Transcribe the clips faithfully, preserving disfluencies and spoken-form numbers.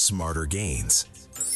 smarter gains.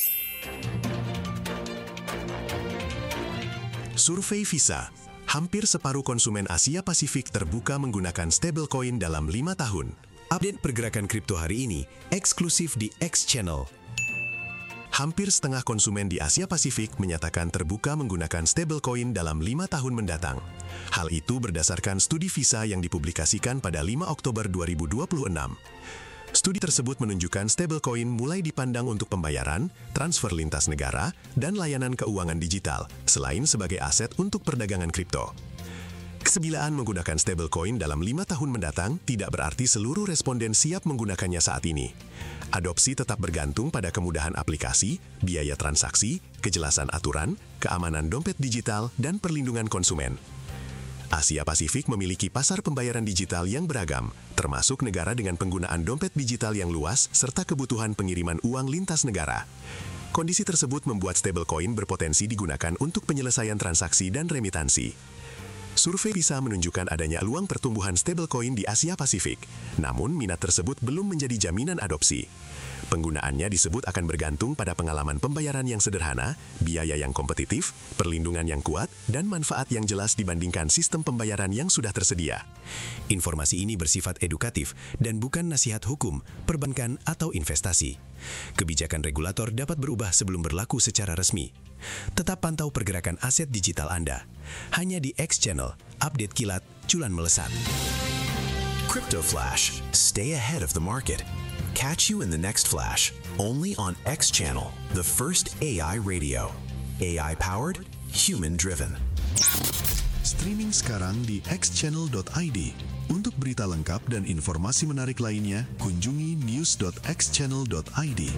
Survei Visa, hampir separuh konsumen Asia Pasifik terbuka menggunakan stablecoin dalam lima tahun. Update pergerakan kripto hari ini eksklusif di X Channel. Hampir setengah konsumen di Asia Pasifik menyatakan terbuka menggunakan stablecoin dalam lima tahun mendatang. Hal itu berdasarkan studi Visa yang dipublikasikan pada lima Oktober dua ribu dua puluh enam. Studi tersebut menunjukkan stablecoin mulai dipandang untuk pembayaran, transfer lintas negara, dan layanan keuangan digital, selain sebagai aset untuk perdagangan kripto. Kesebilaan menggunakan stablecoin dalam lima tahun mendatang tidak berarti seluruh responden siap menggunakannya saat ini. Adopsi tetap bergantung pada kemudahan aplikasi, biaya transaksi, kejelasan aturan, keamanan dompet digital, dan perlindungan konsumen. Asia Pasifik memiliki pasar pembayaran digital yang beragam, termasuk negara dengan penggunaan dompet digital yang luas serta kebutuhan pengiriman uang lintas negara. Kondisi tersebut membuat stablecoin berpotensi digunakan untuk penyelesaian transaksi dan remitansi. Survei Visa menunjukkan adanya peluang pertumbuhan stablecoin di Asia Pasifik, namun minat tersebut belum menjadi jaminan adopsi. Penggunaannya disebut akan bergantung pada pengalaman pembayaran yang sederhana, biaya yang kompetitif, perlindungan yang kuat, dan manfaat yang jelas dibandingkan sistem pembayaran yang sudah tersedia. Informasi ini bersifat edukatif dan bukan nasihat hukum, perbankan, atau investasi. Kebijakan regulator dapat berubah sebelum berlaku secara resmi. Tetap pantau pergerakan aset digital Anda. Hanya di X Channel, update kilat, cuan melesat. Crypto Flash. Stay ahead of the market. Catch you in the next flash, only on X Channel, the first A I radio. A I-powered, human-driven. Streaming sekarang di x channel dot i d. Untuk berita lengkap dan informasi menarik lainnya, kunjungi news dot x channel dot i d.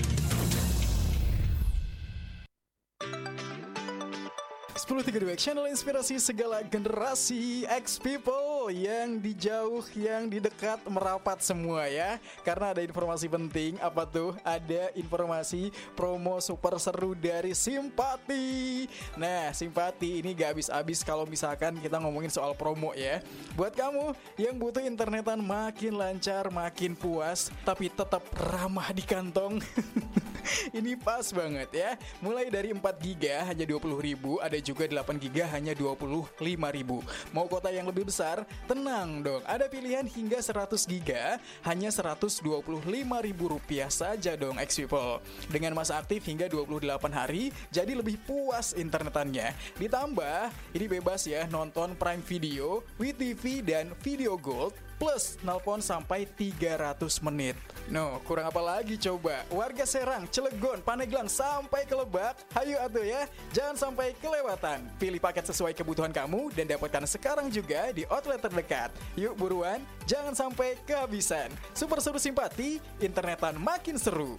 sepuluh tiga puluh dua Channel inspirasi segala generasi X people yang di jauh, yang di dekat merapat semua ya. Karena ada informasi penting, apa tuh? Ada informasi promo super seru dari Simpati. Nah, Simpati ini gak habis-habis kalau misalkan kita ngomongin soal promo ya. Buat kamu yang butuh internetan makin lancar, makin puas, tapi tetap ramah di kantong. Ini pas banget ya. Mulai dari empat giga hanya dua puluh ribu, ada juga delapan giga hanya dua puluh lima ribu. Mau kota yang lebih besar? Tenang dong, ada pilihan hingga seratus giga hanya seratus dua puluh lima ribu rupiah saja dong X people. Dengan masa aktif hingga dua puluh delapan hari, jadi lebih puas internetannya. Ditambah, ini bebas ya nonton Prime Video, W T V, dan Video Gold, plus nelpon sampai tiga ratus menit. No, kurang apa lagi coba? Warga Serang, Cilegon, Pandeglang, sampai ke Lebak, hayu atuh ya, jangan sampai kelewatan. Pilih paket sesuai kebutuhan kamu dan dapatkan sekarang juga di outlet terdekat. Yuk buruan, jangan sampai kehabisan. Super seru Simpati, internetan makin seru.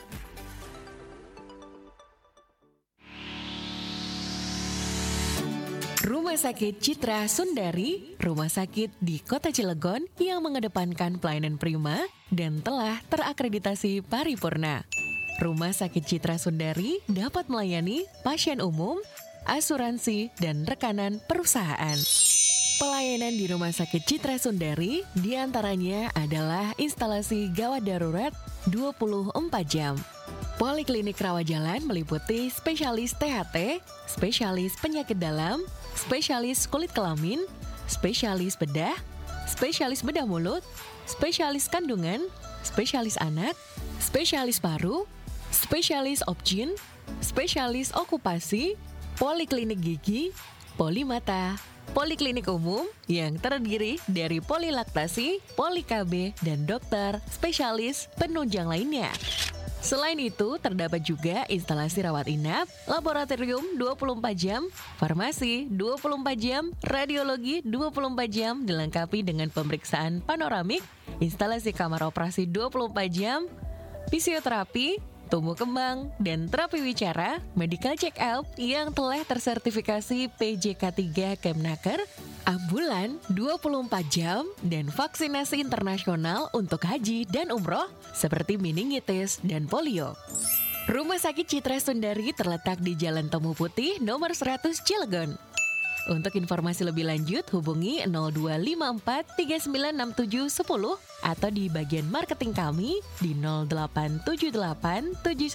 Rumah Sakit Citra Sundari, rumah sakit di Kota Cilegon yang mengedepankan pelayanan prima dan telah terakreditasi paripurna. Rumah Sakit Citra Sundari dapat melayani pasien umum, asuransi, dan rekanan perusahaan. Pelayanan di Rumah Sakit Citra Sundari diantaranya adalah instalasi gawat darurat dua puluh empat jam. Poliklinik rawat jalan meliputi spesialis T H T, spesialis penyakit dalam, spesialis kulit kelamin, spesialis bedah, spesialis bedah mulut, spesialis kandungan, spesialis anak, spesialis paru, spesialis opjin, spesialis okupasi, poliklinik gigi, polimata, poliklinik umum yang terdiri dari polilaktasi, poli-K B, dan dokter spesialis penunjang lainnya. Selain itu, terdapat juga instalasi rawat inap, laboratorium dua puluh empat jam, farmasi dua puluh empat jam, radiologi dua puluh empat jam, dilengkapi dengan pemeriksaan panoramik, instalasi kamar operasi dua puluh empat jam, fisioterapi, tumbuh kembang, dan terapi wicara, medical check up yang telah tersertifikasi P J K tiga Kemnaker, ambulan dua puluh empat jam, dan vaksinasi internasional untuk haji dan umroh seperti meningitis dan polio. Rumah Sakit Citra Sundari terletak di Jalan Temu Putih nomor seratus Cilegon. Untuk informasi lebih lanjut hubungi nol dua lima empat tiga sembilan enam tujuh satu nol atau di bagian marketing kami di nol delapan tujuh delapan tujuh